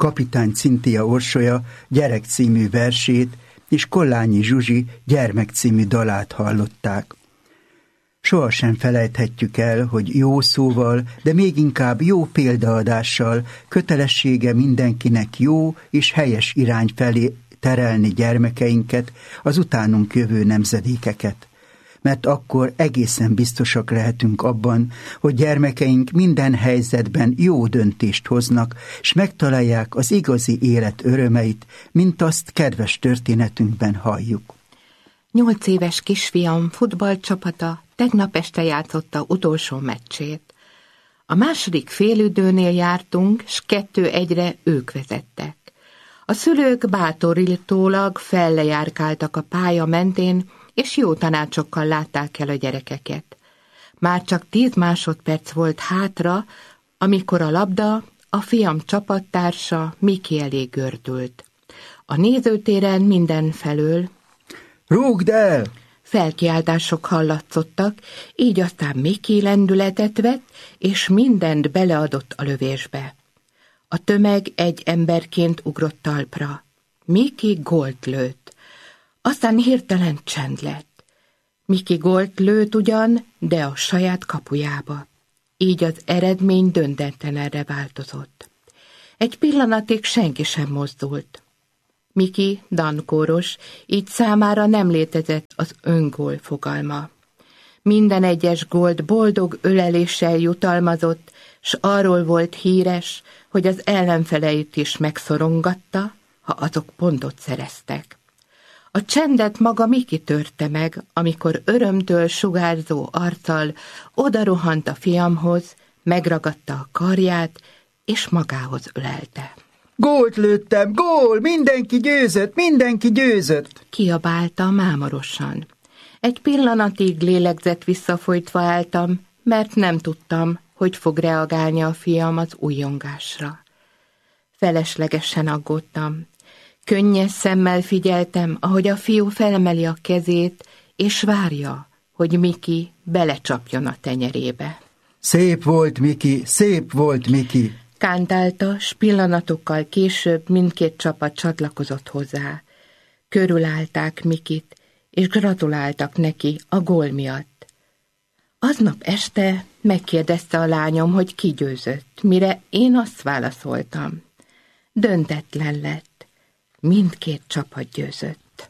Kapitány Cintia Orsolya Gyerek című versét és Kollányi Zsuzsi Gyermek című dalát hallották. Sohasem felejthetjük el, hogy jó szóval, de még inkább jó példaadással kötelessége mindenkinek jó és helyes irány felé terelni gyermekeinket, az utánunk jövő nemzedékeket. Mert akkor egészen biztosak lehetünk abban, hogy gyermekeink minden helyzetben jó döntést hoznak, és megtalálják az igazi élet örömeit, mint azt kedves történetünkben halljuk. 8 éves kisfiam futballcsapata tegnap este játszotta utolsó meccsét. A második félidőnél jártunk, s 2-1-re ők vezettek. A szülők bátorítólag fellejárkáltak a pálya mentén, és jó tanácsokkal látták el a gyerekeket. Már csak 10 másodperc volt hátra, amikor a labda a fiam csapattársa Miki elé gördült. A nézőtéren mindenfelől Rúgd el! felkiáltások hallatszottak, így aztán Miki lendületet vett, és mindent beleadott a lövésbe. A tömeg egy emberként ugrott talpra. Miki gólt lőtt. Aztán hirtelen csend lett. Miki gólt lőtt ugyan, de a saját kapujába. Így az eredmény döntetlenre változott. Egy pillanatig senki sem mozdult. Miki dankóros, így számára nem létezett az öngól fogalma. Minden egyes gólt boldog öleléssel jutalmazott, s arról volt híres, hogy az ellenfeleit is megszorongatta, ha azok pontot szereztek. A csendet maga Miki törte meg, amikor örömtől sugárzó arccal odarohant a fiamhoz, megragadta a karját, és magához ölelte. Gólt lőttem, gól! Mindenki győzött, mindenki győzött! Kiabálta mámorosan. Egy pillanatig lélegzett visszafolytva álltam, mert nem tudtam, hogy fog reagálni a fiam az újongásra. Feleslegesen aggódtam. Könnyes szemmel figyeltem, ahogy a fiú felemeli a kezét, és várja, hogy Miki belecsapjon a tenyerébe. Szép volt, Miki, szép volt, Miki! Kántálta, s pillanatokkal később mindkét csapat csatlakozott hozzá. Körülállták Mikit, és gratuláltak neki a gól miatt. Aznap este megkérdezte a lányom, hogy ki győzött, mire én azt válaszoltam. Döntetlen lett. Mindkét csapat győzött.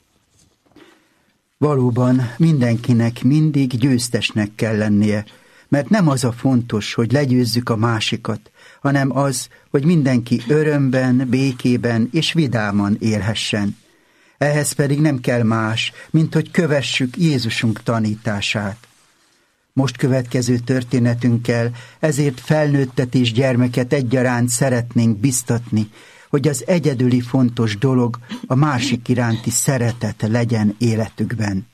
Valóban mindenkinek mindig győztesnek kell lennie, mert nem az a fontos, hogy legyőzzük a másikat, hanem az, hogy mindenki örömben, békében és vidáman élhessen. Ehhez pedig nem kell más, mint hogy kövessük Jézusunk tanítását. Most következő történetünkkel ezért felnőttet és gyermeket egyaránt szeretnénk biztatni, hogy az egyedüli fontos dolog a másik iránti szeretet legyen életükben.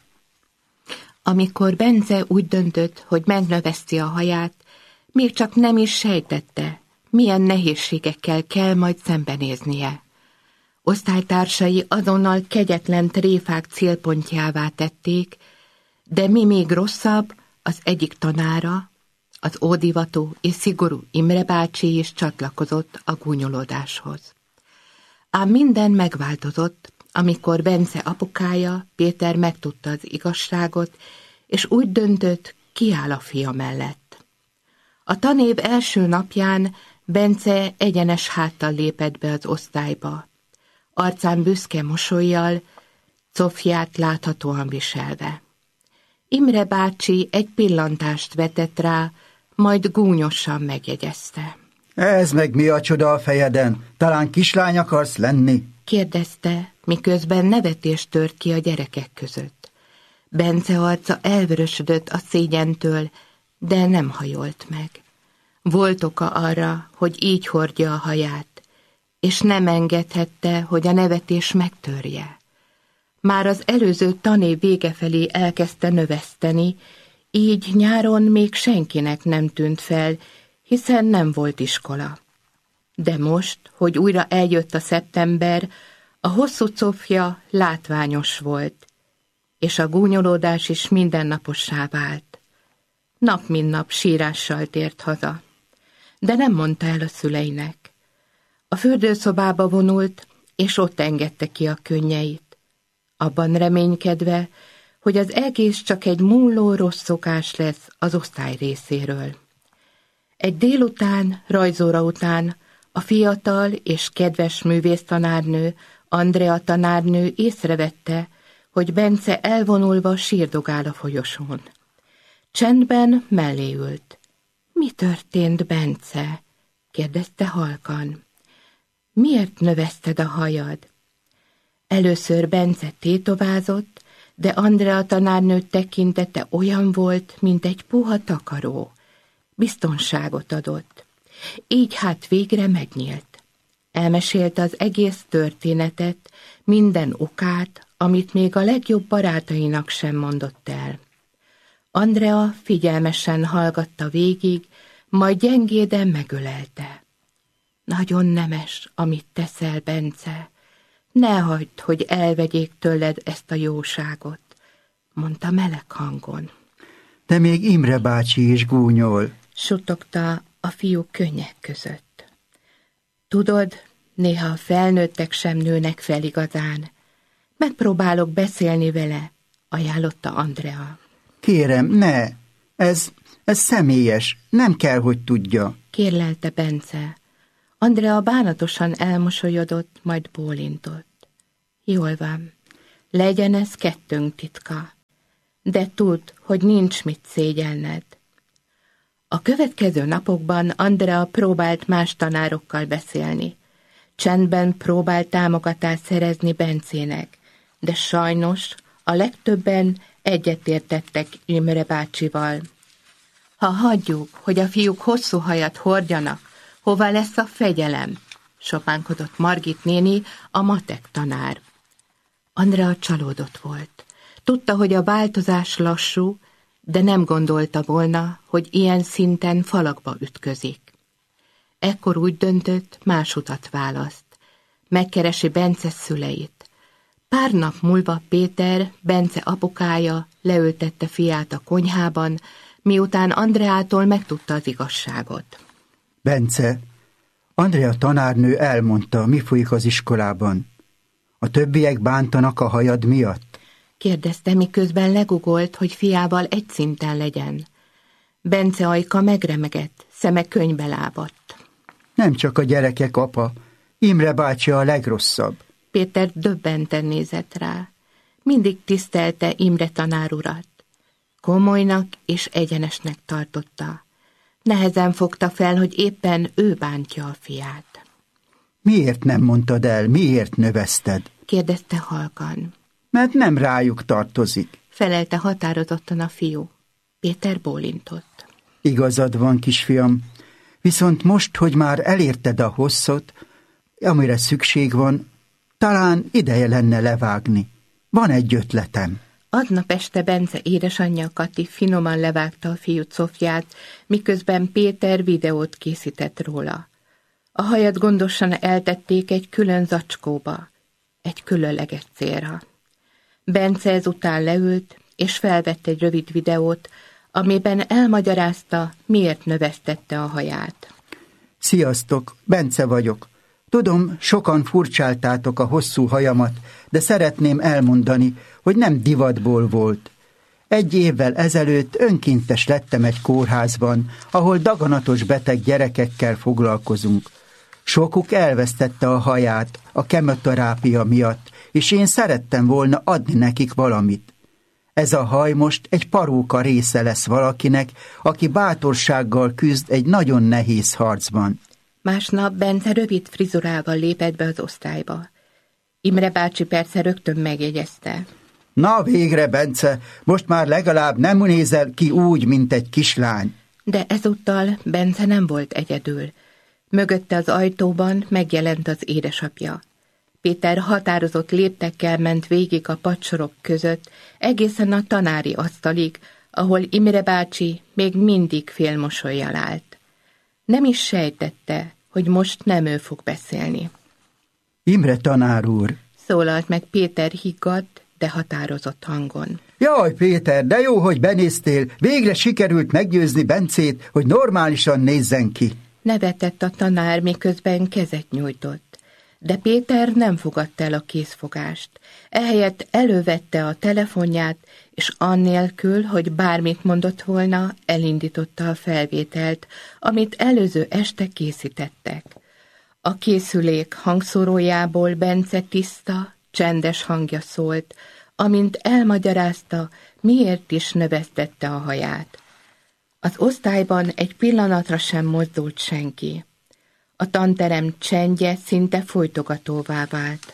Amikor Bence úgy döntött, hogy megnöveszti a haját, még csak nem is sejtette, milyen nehézségekkel kell majd szembenéznie. Osztálytársai azonnal kegyetlen tréfák célpontjává tették, de mi még rosszabb, az egyik tanára, az ódivatú és szigorú Imre bácsi is csatlakozott a gúnyolódáshoz. Ám minden megváltozott, amikor Bence apukája, Péter megtudta az igazságot, és úgy döntött, kiáll a fia mellett. A tanév első napján Bence egyenes háttal lépett be az osztályba, arcán büszke mosollyal, cofját láthatóan viselve. Imre bácsi egy pillantást vetett rá, majd gúnyosan megjegyezte. Ez meg mi a csoda a fejeden? Talán kislány akarsz lenni? Kérdezte, miközben nevetés tört ki a gyerekek között. Bence arca elvörösödött a szégyentől, de nem hajolt meg. Volt oka arra, hogy így hordja a haját, és nem engedhette, hogy a nevetés megtörje. Már az előző tanév vége felé elkezdte növeszteni, így nyáron még senkinek nem tűnt fel, hiszen nem volt iskola. De most, hogy újra eljött a szeptember, a hosszú cofja látványos volt, és a gúnyolódás is mindennapossá vált. Nap mint nap sírással tért haza, de nem mondta el a szüleinek. A fürdőszobába vonult, és ott engedte ki a könnyeit, abban reménykedve, hogy az egész csak egy múló rossz szokás lesz az osztály részéről. Egy délután, rajzóra után a fiatal és kedves művésztanárnő, Andrea tanárnő észrevette, hogy Bence elvonulva sírdogál a folyosón. Csendben mellé ült. Mi történt, Bence? Kérdezte halkan. Miért növeszted a hajad? Először Bence tétovázott, de Andrea tanárnő tekintete olyan volt, mint egy puha takaró. Biztonságot adott. Így hát végre megnyílt. Elmesélte az egész történetet, minden okát, amit még a legjobb barátainak sem mondott el. Andrea figyelmesen hallgatta végig, majd gyengéden megölelte. Nagyon nemes, amit teszel, Bence. Ne hagyd, hogy elvegyék tőled ezt a jóságot, mondta meleg hangon. De még Imre bácsi is gúnyol, suttogta a fiú könnyek között. Tudod, néha a felnőttek sem nőnek fel igazán. Megpróbálok beszélni vele, ajánlotta Andrea. Kérem, ne! Ez személyes, nem kell, hogy tudja, kérlelte Bence. Andrea bánatosan elmosolyodott, majd bólintott. Jól van, legyen ez kettőnk titka, de tudd, hogy nincs mit szégyelned. A következő napokban Andrea próbált más tanárokkal beszélni. Csendben próbált támogatást szerezni Bencének, de sajnos a legtöbben egyetértettek Imre bácsival. Ha hagyjuk, hogy a fiúk hosszú hajat hordjanak, hova lesz a fegyelem? Sopánkodott Margit néni, a matek tanár. Andrea csalódott volt. Tudta, hogy a változás lassú, de nem gondolta volna, hogy ilyen szinten falakba ütközik. Ekkor úgy döntött, más utat választ. Megkeresi Bence szüleit. Pár nap múlva Péter, Bence apukája leültette fiát a konyhában, miután Andreától megtudta az igazságot. Bence, Andrea tanárnő elmondta, mi folyik az iskolában. A többiek bántanak a hajad miatt? Kérdezte, miközben legugolt, hogy fiával egy szinten legyen. Bence ajka megremegett, szeme könnybe lábadt. Nem csak a gyerekek, apa. Imre bácsi a legrosszabb. Péter döbbenten nézett rá. Mindig tisztelte Imre tanár urat. Komolynak és egyenesnek tartotta. Nehezen fogta fel, hogy éppen ő bántja a fiát. Miért nem mondtad el, miért növeszted? Kérdezte halkan. Mert nem rájuk tartozik, felelte határozottan a fiú. Péter bólintott. Igazad van, kisfiam, viszont most, hogy már elérted a hosszot, amire szükség van, talán ideje lenne levágni. Van egy ötletem. Aznap este Bence édesanyja Kati finoman levágta a fiú cofját, miközben Péter videót készített róla. A hajat gondosan eltették egy külön zacskóba, egy különleges célra. Bence ezután leült, és felvett egy rövid videót, amiben elmagyarázta, miért növesztette a haját. Sziasztok, Bence vagyok. Tudom, sokan furcsáltátok a hosszú hajamat, de szeretném elmondani, hogy nem divatból volt. 1 évvel ezelőtt önkéntes lettem egy kórházban, ahol daganatos beteg gyerekekkel foglalkozunk. Sokuk elvesztette a haját a kemoterápia miatt, és én szerettem volna adni nekik valamit. Ez a haj most egy paróka része lesz valakinek, aki bátorsággal küzd egy nagyon nehéz harcban. Másnap Bence rövid frizurával lépett be az osztályba. Imre bácsi persze rögtön megjegyezte. Na végre, Bence, most már legalább nem nézel ki úgy, mint egy kislány. De ezúttal Bence nem volt egyedül. Mögötte az ajtóban megjelent az édesapja. Péter határozott léptekkel ment végig a padsorok között, egészen a tanári asztalig, ahol Imre bácsi még mindig félmosollyal állt. Nem is sejtette, hogy most nem ő fog beszélni. Imre tanár úr, szólalt meg Péter higgadt, de határozott hangon. Jaj, Péter, de jó, hogy benéztél. Végre sikerült meggyőzni Bencét, hogy normálisan nézzen ki. Nevetett a tanár, miközben kezet nyújtott, de Péter nem fogadta el a készfogást. Ehelyett elővette a telefonját, és annélkül, hogy bármit mondott volna, elindította a felvételt, amit előző este készítettek. A készülék hangszórójából Bence tiszta, csendes hangja szólt, amint elmagyarázta, miért is növesztette a haját. Az osztályban egy pillanatra sem mozdult senki. A tanterem csendje szinte folytogatóvá vált.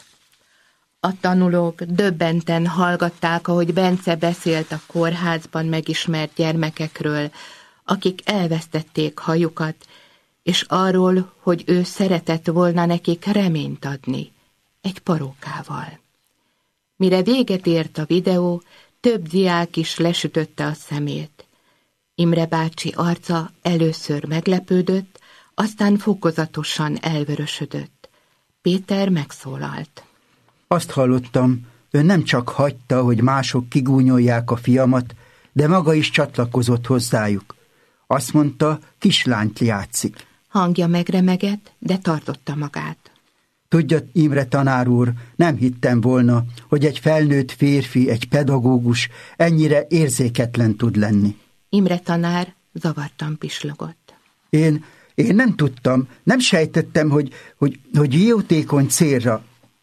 A tanulók döbbenten hallgatták, ahogy Bence beszélt a kórházban megismert gyermekekről, akik elvesztették hajukat, és arról, hogy ő szeretett volna nekik reményt adni, egy parókával. Mire véget ért a videó, több diák is lesütötte a szemét. Imre bácsi arca először meglepődött, aztán fokozatosan elvörösödött. Péter megszólalt. Azt hallottam, ön nem csak hagyta, hogy mások kigúnyolják a fiamat, de maga is csatlakozott hozzájuk. Azt mondta, kislányt játszik. Hangja megremegett, de tartotta magát. Tudja, Imre tanár úr, nem hittem volna, hogy egy felnőtt férfi, egy pedagógus ennyire érzéketlen tud lenni. Imre tanár zavartan pislogott. Én nem tudtam, nem sejtettem, hogy jótékony célra.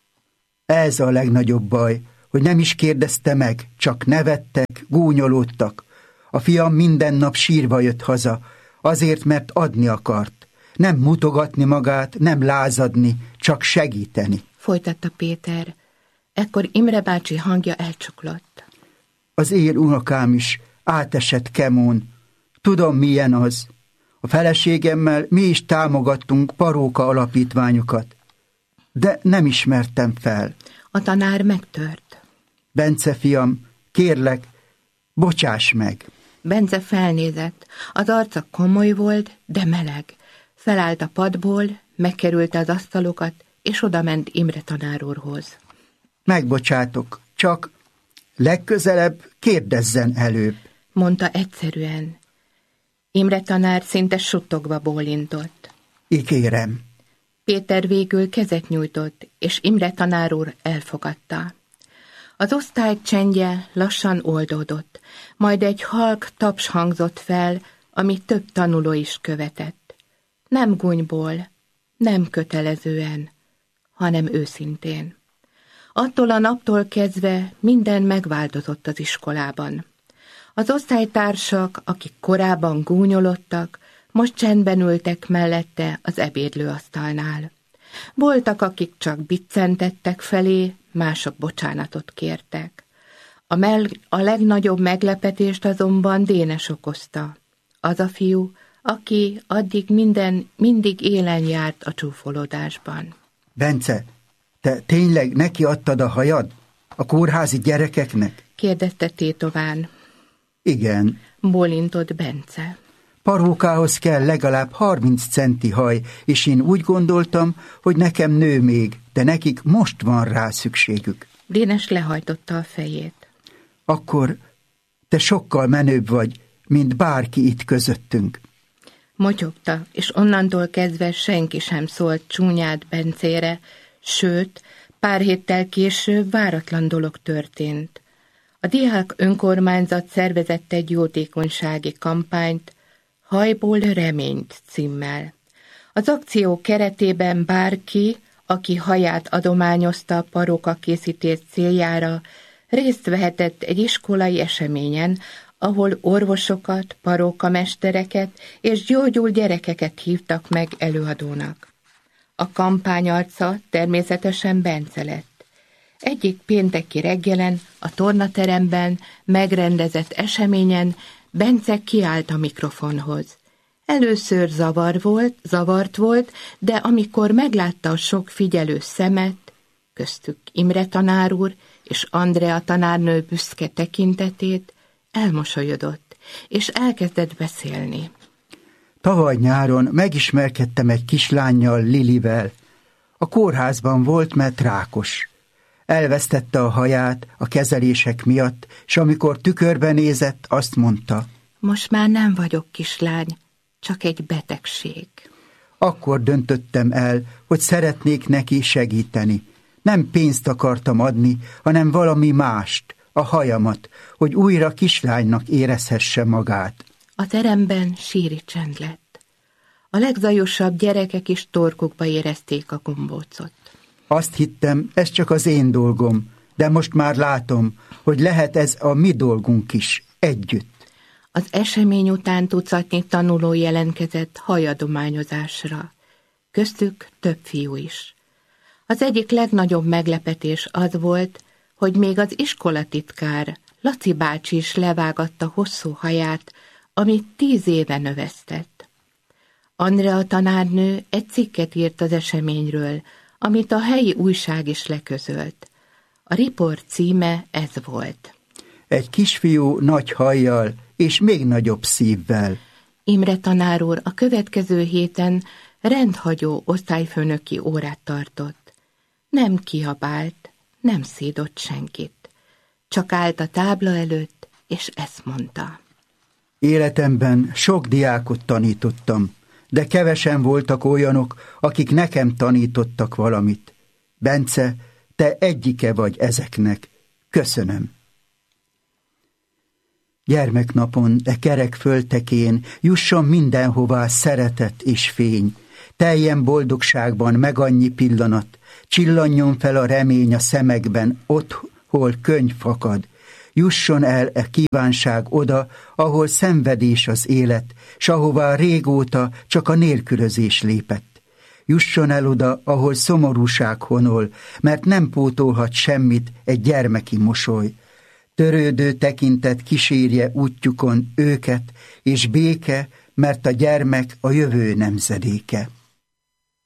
Ez a legnagyobb baj, hogy nem is kérdezte meg, csak nevettek, gúnyolódtak. A fiam minden nap sírva jött haza, azért, mert adni akart. Nem mutogatni magát, nem lázadni, csak segíteni. Folytatta Péter. Ekkor Imre bácsi hangja elcsuklott. Az én unokám is átesett kemón. Tudom, milyen az. A feleségemmel mi is támogattunk paróka alapítványokat. De nem ismertem fel. A tanár megtört. Bence fiam, kérlek, bocsáss meg. Bence felnézett. Az arca komoly volt, de meleg. Felállt a padból, megkerülte az asztalokat, és odament Imre tanár úrhoz. Megbocsátok, csak legközelebb kérdezzen előbb, mondta egyszerűen. Imre tanár szinte suttogva bólintott. Ígérem. Péter végül kezet nyújtott, és Imre tanár úr elfogadta. Az osztály csendje lassan oldódott, majd egy halk taps hangzott fel, amit több tanuló is követett. Nem gúnyból, nem kötelezően, hanem őszintén. Attól a naptól kezdve minden megváltozott az iskolában. Az osztálytársak, akik korábban gúnyolodtak, most csendben ültek mellette az ebédlőasztalnál. Voltak, akik csak biccentettek felé, mások bocsánatot kértek. A legnagyobb meglepetést azonban Dénes okozta. Az a fiú, aki addig mindig élen járt a csúfolódásban. Bence, te tényleg neki adtad a hajad? A kórházi gyerekeknek? Kérdezte tétován. Igen. Bólintott Bence. Parókához kell legalább 30 centi haj, és én úgy gondoltam, hogy nekem nő még, de nekik most van rá szükségük. Dénes lehajtotta a fejét. Akkor te sokkal menőbb vagy, mint bárki itt közöttünk. Motyogta, és onnantól kezdve senki sem szólt csúnyát Bencére, sőt, pár héttel később váratlan dolog történt. A diák önkormányzat szervezett egy jótékonysági kampányt, Hajból reményt címmel. Az akció keretében bárki, aki haját adományozta a paróka készítés céljára, részt vehetett egy iskolai eseményen, ahol orvosokat, parókamestereket és gyógyul gyerekeket hívtak meg előadónak. A kampány arca természetesen Bence lett. Egyik pénteki reggelen a tornateremben megrendezett eseményen Bence kiállt a mikrofonhoz. Először zavart volt, de amikor meglátta a sok figyelő szemet, köztük Imre tanár úr és Andrea tanárnő büszke tekintetét, elmosolyodott, és elkezdett beszélni. Tavaly nyáron megismerkedtem egy kislánnyal, Lilivel. A kórházban volt, mert rákos. Elvesztette a haját a kezelések miatt, és amikor tükörbe nézett, azt mondta: most már nem vagyok kislány, csak egy betegség. Akkor döntöttem el, hogy szeretnék neki segíteni. Nem pénzt akartam adni, hanem valami mást, a hajamat, hogy újra kislánynak érezhesse magát. A teremben síri csend lett. A legzajosabb gyerekek is torkukba érezték a gombócot. Azt hittem, ez csak az én dolgom, de most már látom, hogy lehet ez a mi dolgunk is, együtt. Az esemény után tucatnyi tanuló jelentkezett hajadományozásra. Köztük több fiú is. Az egyik legnagyobb meglepetés az volt, hogy még az iskolatitkár, Laci bácsi is levágatta hosszú haját, amit 10 éve növesztett. Andrea tanárnő egy cikket írt az eseményről, amit a helyi újság is leközölt. A riport címe ez volt. Egy kisfiú nagy hajjal és még nagyobb szívvel. Imre tanár úr a következő héten rendhagyó osztályfőnöki órát tartott. Nem kiabált, nem szídott senkit. Csak állt a tábla előtt, és ezt mondta. Életemben sok diákot tanítottam, de kevesen voltak olyanok, akik nekem tanítottak valamit. Bence, te egyike vagy ezeknek. Köszönöm. Gyermeknapon, e kerek föltekén jusson mindenhová szeretet és fény. Teljen boldogságban meg annyi pillanat, csillanjon fel a remény a szemekben, ott, hol könyv fakad. Jusson el e kívánság oda, ahol szenvedés az élet, s ahová régóta csak a nélkülözés lépett. Jusson el oda, ahol szomorúság honol, mert nem pótolhat semmit egy gyermeki mosoly. Törődő tekintet kísérje útjukon őket, és béke, mert a gyermek a jövő nemzedéke.